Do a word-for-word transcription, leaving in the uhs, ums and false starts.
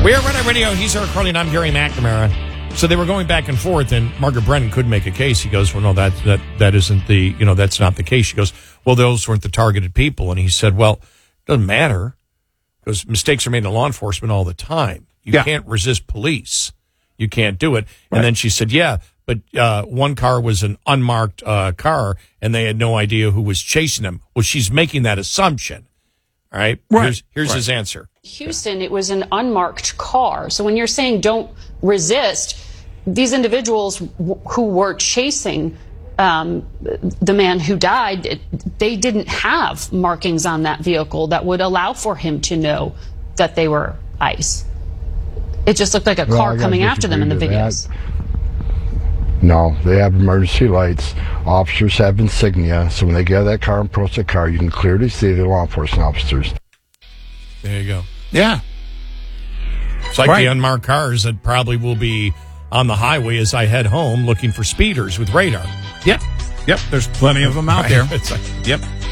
We are Red Eye Radio. He's Eric Carly, and I'm Gary McNamara. So they were going back and forth, and Margaret Brennan could make a case. He goes, well, no, that, that, that isn't the, you know, that's not the case. She goes, well, those weren't the targeted people. And he said, well, it doesn't matter because mistakes are made in law enforcement all the time. You Yeah. can't resist police. You can't do it. Right. And then she said, yeah, but uh, one car was an unmarked uh, car, and they had no idea who was chasing them. Well, she's making that assumption. All right? Right. Here's, here's Right. his answer. Houston, it was an unmarked car. So when you're saying don't resist, these individuals w- who were chasing um, the man who died, it, they didn't have markings on that vehicle that would allow for him to know that they were ICE. It just looked like a Well, car I gotta coming after them in the disagree to videos. that. No, they have emergency lights. Officers have insignia, so when they get out of that car and approach the car, you can clearly see the law enforcement officers. There you go. Yeah. It's like Right. the unmarked cars that probably will be on the highway as I head home looking for speeders with radar. Yep. Yep. There's plenty of them out there. It's like, Yep.